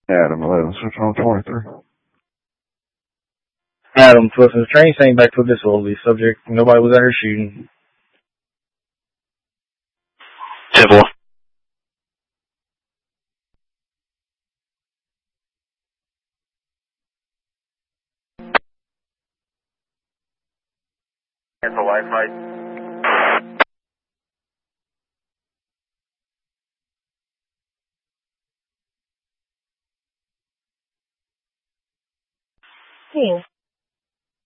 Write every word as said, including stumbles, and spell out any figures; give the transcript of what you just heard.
Adam eleven, switch on twenty-three. Adam, Twisting the train saying back to a disability subject. Nobody was at her shooting. Typical. Cancel Wi-Fi. Hey,